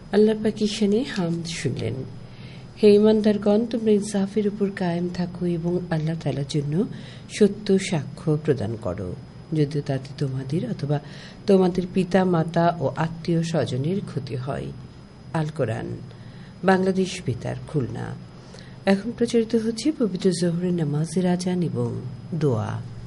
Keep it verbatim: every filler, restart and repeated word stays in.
আল্লাহ পাকের শানে হামদ শুনলেন। হে ঈমানদারগণ, তোমরা ইনসাফের উপর কায়েম থাকো এবং আল্লাহ তাআলার জন্য সত্য সাক্ষ্য প্রদান করো, যদিও তাতে তোমাদের অথবা তোমাদের পিতা মাতা ও আত্মীয় স্বজনের ক্ষতি হয়। আল কোরআন, বাংলাদেশ বেতার, খুলনা। এখন প্রচারিত হচ্ছে পবিত্র জোহরের নামাজের আজান এবং দোয়া।